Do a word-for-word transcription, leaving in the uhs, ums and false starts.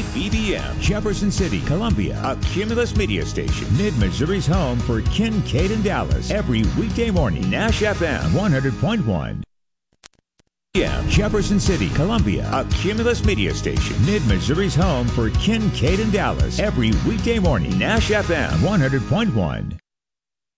B B M, Jefferson City, Columbia, a Cumulus media station. Mid-Missouri's home for Kincaid and Dallas. Every weekday morning, Nash F M one hundred point one. Yeah, Jefferson City, Columbia, a Cumulus media station. Mid-Missouri's home for Kincaid and Dallas. Every weekday morning, Nash F M one hundred point one.